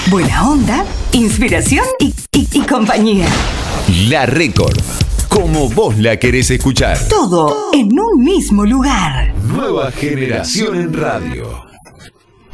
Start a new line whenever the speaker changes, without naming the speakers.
buena onda, inspiración y compañía.
La Record, como vos la querés escuchar.
Todo en un mismo lugar.
Nueva generación en radio.